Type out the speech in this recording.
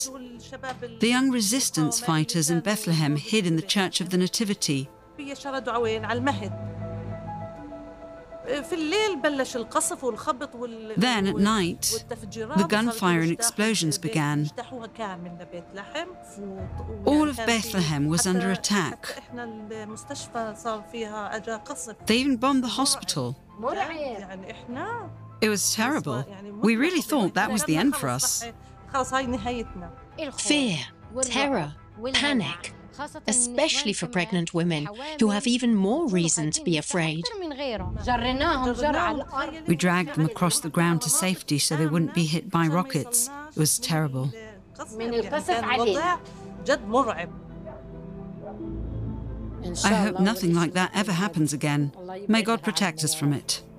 The young resistance fighters in Bethlehem hid in the Church of the Nativity. Then, at night, the gunfire and explosions began. All of Bethlehem was under attack. They even bombed the hospital. It was terrible. We really thought that was the end for us. Fear, terror, panic, especially for pregnant women who have even more reason to be afraid. We dragged them across the ground to safety so they wouldn't be hit by rockets. It was terrible. I hope nothing like that ever happens again. May God protect us from it.